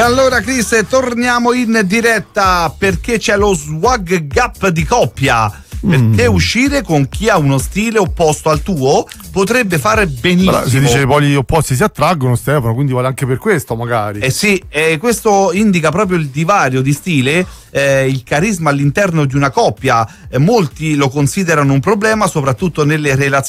allora Chris, torniamo in diretta perché c'è lo swag gap di coppia. Perché uscire con chi ha uno stile opposto al tuo potrebbe fare benissimo. Allora, si dice che i poli opposti si attraggono, Stefano, quindi vale anche per questo magari. Sì, questo indica proprio il divario di stile, il carisma all'interno di una coppia. Molti lo considerano un problema, soprattutto nelle relazioni